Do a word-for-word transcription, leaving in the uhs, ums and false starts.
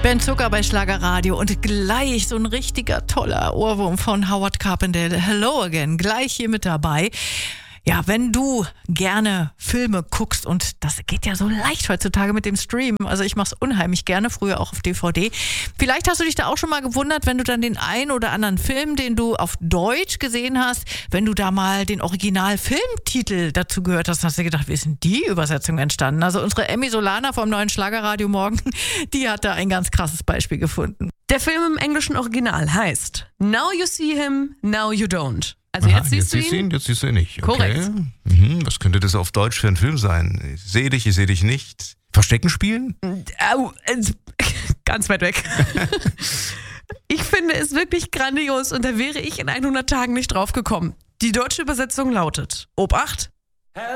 Ben Zucker bei Schlagerradio und gleich so ein richtiger toller Ohrwurm von Howard Carpendale. Hello again, gleich hier mit dabei. Ja, wenn du gerne Filme guckst, und das geht ja so leicht heutzutage mit dem Stream, also ich mach's unheimlich gerne, früher auch auf D V D. Vielleicht hast du dich da auch schon mal gewundert, wenn du dann den einen oder anderen Film, den du auf Deutsch gesehen hast, wenn du da mal den Original-Filmtitel dazu gehört hast, hast du gedacht, wie ist denn die Übersetzung entstanden? Also unsere Emmy Solana vom neuen Schlagerradio morgen, die hat da ein ganz krasses Beispiel gefunden. Der Film im englischen Original heißt Now You See Him, Now You Don't. Also Aha, jetzt siehst jetzt du ihn? ihn, jetzt siehst du ihn nicht. Okay. Korrekt. Mhm, was könnte das auf Deutsch für ein Film sein? Ich sehe dich, ich sehe dich nicht. Verstecken spielen? Au, äh, ganz weit weg. Ich finde es wirklich grandios und da wäre ich in hundert Tagen nicht drauf gekommen. Die deutsche Übersetzung lautet: Obacht,